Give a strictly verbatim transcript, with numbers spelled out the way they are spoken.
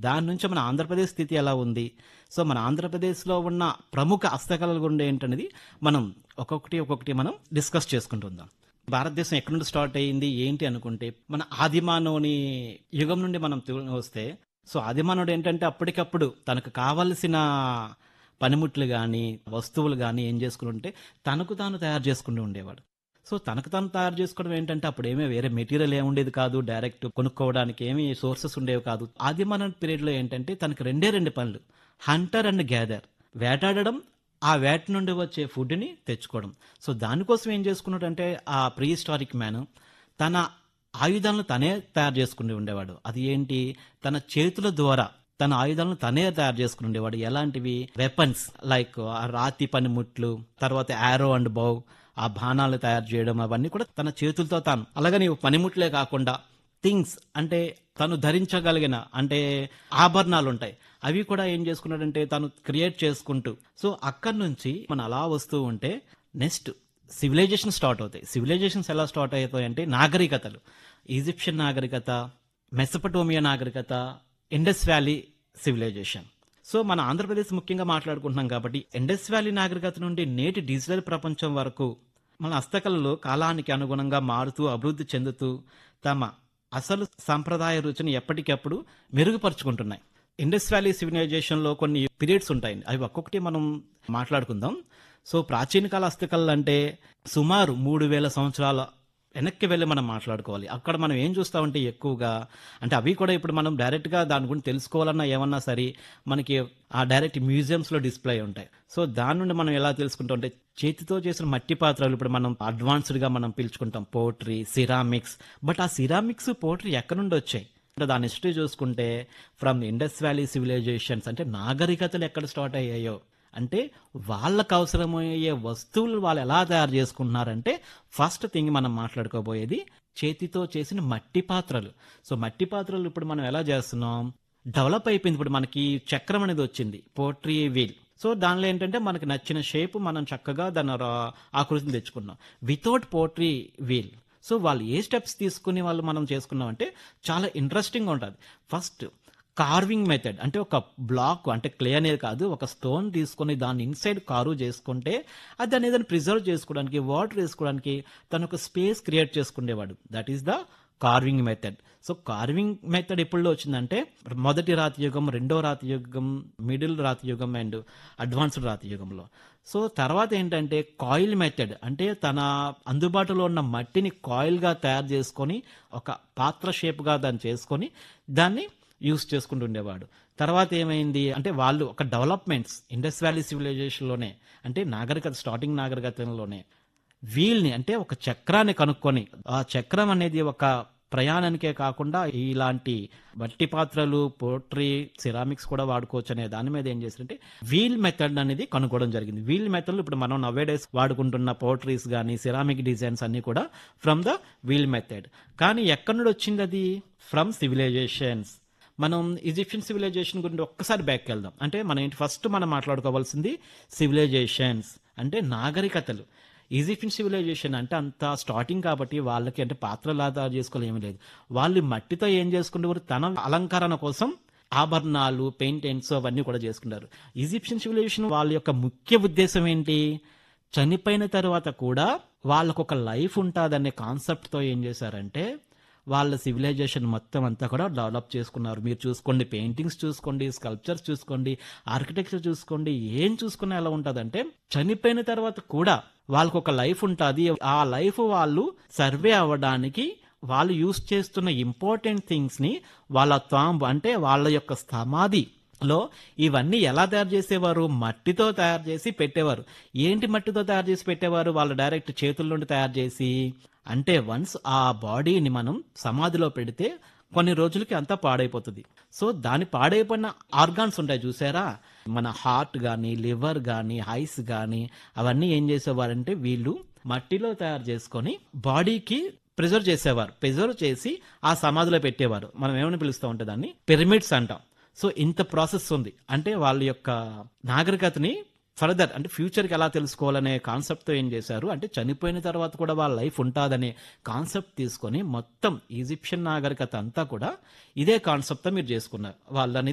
దాని నుంచి మన ఆంధ్రప్రదేశ్ స్థితి ఎలా ఉంది? సో, మన ఆంధ్రప్రదేశ్‌లో ఉన్న ప్రముఖ హస్తకళల గుండా ఏంటనేది మనం ఒక్కొక్కటి, ఒక్కొక్కటి మనం డిస్కస్ చేసుకుంటూ ఉందాం. భారతదేశం ఎక్కడి నుండి స్టార్ట్ అయింది? ఏంటి అనుకుంటే, మన ఆదిమానవుని యుగం నుండి మనం తు వస్తే, సో, ఆదిమానవుడు ఏంటంటే అప్పటికప్పుడు తనకు కావాల్సిన పనిముట్లు గానీ, వస్తువులు గానీ ఏం చేసుకునుంటే తనకు తాను తయారు చేసుకుంటూ ఉండేవాడు. సో, తనకు తాను తయారు చేసుకోవడం ఏంటంటే అప్పుడేమీ వేరే మెటీరియల్ ఏమి ఉండేది కాదు. డైరెక్ట్ కొనుక్కోవడానికి ఏమీ సోర్సెస్ ఉండేవి కాదు. ఆదిమానవ పీరియడ్‌లో ఏంటంటే తనకు రెండే రెండు పనులు. Hunter and gather. వేటాడడం, ఆ వేట నుండి వచ్చే ఫుడ్‌ని తెచ్చుకోవడం. సో, దానికోసం ఏం చేసుకున్నాడంటే ఆ ప్రీ హిస్టారిక్ మ్యాన్ తన ఆయుధాలను తనే తయారు చేసుకుంటూ ఉండేవాడు. అది ఏంటి? తన చేతుల ద్వారా తన ఆయుధాలను తనే తయారు చేసుకుని ఉండేవాడు. ఎలాంటివి? వెపన్స్ లైక్ ఆ రాతి పనిముట్లు, తర్వాత యారో అండ్ బౌ, ఆ బాణాలు తయారు చేయడం అవన్నీ కూడా తన చేతులతో తాను. అలాగని పనిముట్లే కాకుండా థింగ్స్ అంటే తను ధరించగలిగిన అంటే ఆభరణాలు ఉంటాయి. అవి కూడా ఏం చేసుకున్నాడంటే తను క్రియేట్ చేసుకుంటూ. సో, అక్కడి నుంచి మనం అలా వస్తూ ఉంటే నెక్స్ట్ సివిలైజేషన్ స్టార్ట్ అవుతాయి. సివిలైజేషన్స్ ఎలా స్టార్ట్ అవుతాయి అంటే నాగరికతలు. ఈజిప్షియన్ నాగరికత, మెసపటోమియా నాగరికత, ఇండస్ వ్యాలీ సివిలైజేషన్. సో, మన ఆంధ్రప్రదేశ్ ముఖ్యంగా మాట్లాడుకుంటున్నాం కాబట్టి ఇండస్ వ్యాలీ నాగరికత నుండి నేటి డిజిటల్ ప్రపంచం వరకు మన హస్తకళలు కాలానికి అనుగుణంగా మారుతూ అభివృద్ధి చెందుతూ తమ అసలు సంప్రదాయ రుచిని ఎప్పటికప్పుడు మెరుగుపరుచుకుంటున్నాయి. ఇండస్ వ్యాలీ సివిలైజేషన్లో కొన్ని పీరియడ్స్ ఉంటాయి. అవి ఒక్కొక్కటి మనం మాట్లాడుకుందాం. సో, ప్రాచీన కాల హస్తకళలు అంటే సుమారు మూడు వేల సంవత్సరాల వెనక్కి వెళ్ళి మనం మాట్లాడుకోవాలి. అక్కడ మనం ఏం చూస్తామంటే ఎక్కువగా అంటే అవి కూడా ఇప్పుడు మనం డైరెక్ట్‌గా దాని గురించి తెలుసుకోవాలన్నా ఏమన్నా సరే మనకి ఆ డైరెక్ట్ మ్యూజియంస్‌లో డిస్‌ప్లే ఉంటాయి. సో, దాని నుండి మనం ఎలా తెలుసుకుంటాం అంటే చేతితో చేసిన మట్టి పాత్రలు ఇప్పుడు మనం అడ్వాన్స్డ్‌గా మనం పిలుచుకుంటాం. Portray, ceramics. బట్ ఆ సిరామిక్స్, పోట్రీ ఎక్కడి నుండి వచ్చాయి? అంటే దాని హిస్టరీ చూసుకుంటే ఫ్రమ్ ఇండస్ వ్యాలీ సివిలైజేషన్స్ అంటే నాగరికతలు ఎక్కడ స్టార్ట్ అయ్యాయో అంటే వాళ్ళకు అవసరమయ్యే వస్తువులు వాళ్ళు ఎలా తయారు చేసుకుంటున్నారంటే ఫస్ట్ థింగ్ మనం మాట్లాడుకోబోయేది చేతితో చేసిన మట్టి పాత్రలు. సో, మట్టి పాత్రలు ఇప్పుడు మనం ఎలా చేస్తున్నాం? డెవలప్ అయిపోయింది. ఇప్పుడు మనకి చక్రం అనేది వచ్చింది, పోట్రీ వీల్. సో, దానిలో ఏంటంటే మనకి నచ్చిన షేప్ మనం చక్కగా దాని రా- ఆకృతిని తెచ్చుకున్నాం వితౌట్ పోట్రీ వీల్. సో, వాళ్ళు ఏ స్టెప్స్ తీసుకుని వాళ్ళు మనం చేసుకున్నాం అంటే చాలా ఇంట్రెస్టింగ్గా ఉంటుంది. ఫస్ట్ కార్వింగ్ మెథడ్ అంటే ఒక బ్లాక్ అంటే క్లే అనేది కాదు, ఒక స్టోన్ తీసుకొని దాన్ని ఇన్సైడ్ కార్వ్ చేసుకుంటే అది దాన్ని ఏదైనా ప్రిజర్వ్ చేసుకోవడానికి, వాటర్ వేసుకోవడానికి తను ఒక స్పేస్ క్రియేట్ చేసుకునేవాడు. That is the carving method. So, carving method ఎప్పుడులో వచ్చిందంటే మొదటి రాతి యుగం, రెండో రాతి యుగం, మిడిల్ రాతి యుగం అండ్ అడ్వాన్స్డ్ రాతి యుగంలో. సో, తర్వాత ఏంటంటే కాయిల్ మెథడ్ అంటే తన అందుబాటులో ఉన్న మట్టిని కాయిల్గా తయారు చేసుకొని ఒక పాత్ర షేప్గా దాన్ని చేసుకొని దాన్ని యూస్ చేసుకుంటూ ఉండేవాడు. తర్వాత ఏమైంది అంటే వాళ్ళు ఒక డెవలప్మెంట్స్ ఇండస్ వ్యాలీ సివిలైజేషన్లోనే అంటే నాగరికత స్టార్టింగ్ నాగరికతలోనే వీల్ని అంటే ఒక చక్రాన్ని కనుక్కొని ఆ చక్రం అనేది ఒక ప్రయాణానికే కాకుండా ఇలాంటి మట్టి పాత్రలు, పోట్రీ, సిరామిక్స్ కూడా వాడుకోవచ్చు అనే దాని మీద ఏం చేశారంటే వీల్ మెథడ్ అనేది కనుక్కోవడం జరిగింది. వీల్ మెథడ్ ఇప్పుడు మనం నవేడేస్ వాడుకుంటున్న పోట్రీస్ కానీ సిరామిక్ డిజైన్స్ అన్ని కూడా ఫ్రమ్ ద వీల్ మెథడ్. కానీ ఎక్కడి నుండి వచ్చింది అది? From civilisations. మనం ఈజిప్షియన్ సివిలైజేషన్ గురించి ఒక్కసారి బ్యాక్ వెళ్దాం. అంటే మనం ఏంటి ఫస్ట్ మనం మాట్లాడుకోవాల్సింది సివిలైజేషన్స్ అంటే నాగరికతలు. ఈజిప్షియన్ సివిలైజేషన్ అంటే అంత స్టార్టింగ్ కాబట్టి వాళ్ళకి అంటే పాత్రలు తయారు చేసుకోవాలి ఏమీ లేదు. వాళ్ళు మట్టితో ఏం చేసుకుంటారు? తన అలంకరణ కోసం ఆభరణాలు, పెయింటింగ్స్ అవన్నీ కూడా చేసుకుంటారు. ఈజిప్షియన్ సివిలైజేషన్ వాళ్ళ యొక్క ముఖ్య ఉద్దేశం ఏంటి? చనిపోయిన తర్వాత కూడా వాళ్ళకు ఒక లైఫ్ ఉంటుందనే కాన్సెప్ట్తో ఏం చేశారంటే వాళ్ళ సివిలైజేషన్ మొత్తం అంతా కూడా డెవలప్ చేసుకున్నారు. మీరు చూసుకోండి, పెయింటింగ్స్ చూసుకోండి, స్కల్ప్చర్స్ చూసుకోండి, ఆర్కిటెక్చర్ చూసుకోండి, ఏం చూసుకున్నా ఎలా ఉంటుందంటే చనిపోయిన తర్వాత కూడా వాళ్ళకు ఒక లైఫ్ ఉంటుంది. ఆ లైఫ్ వాళ్ళు సర్వే అవ్వడానికి వాళ్ళు యూస్ చేస్తున్న ఇంపార్టెంట్ థింగ్స్ ని వాళ్ళ తాంబ్ అంటే వాళ్ళ యొక్క సమాధి లో ఇవన్నీ ఎలా తయారు చేసేవారు? మట్టితో తయారు చేసి పెట్టేవారు. ఏంటి మట్టితో తయారు చేసి పెట్టేవారు? వాళ్ళు డైరెక్ట్ చేతుల నుండి తయారు చేసి అంటే వన్స్ ఆ బాడీని మనం సమాధిలో పెడితే కొన్ని రోజులకి అంతా పాడైపోతుంది. సో, దాని పాడైపోయిన ఆర్గాన్స్ ఉంటాయి చూసారా? మన హార్ట్ కానీ, లివర్ కానీ, ఐస్ కానీ అవన్నీ ఏం చేసేవారంటే వీళ్ళు మట్టిలో తయారు చేసుకొని బాడీకి ప్రిజర్వ్ చేసేవారు. ప్రిజర్వ్ చేసి ఆ సమాధిలో పెట్టేవారు. మనం ఏమని పిలుస్తూ ఉంటే దాన్ని పిరమిడ్స్ అంటాం. సో, ఇంత ప్రాసెస్ ఉంది. అంటే వాళ్ళ యొక్క నాగరికతని ఫర్దర్ అంటే ఫ్యూచర్కి ఎలా తెలుసుకోవాలనే కాన్సెప్ట్తో ఏం చేశారు అంటే చనిపోయిన తర్వాత కూడా వాళ్ళ లైఫ్ ఉంటుందనే కాన్సెప్ట్ తీసుకొని మొత్తం ఈజిప్షియన్ నాగరికత అంతా కూడా ఇదే కాన్సెప్ట్తో మీరు చేసుకున్నారు వాళ్ళని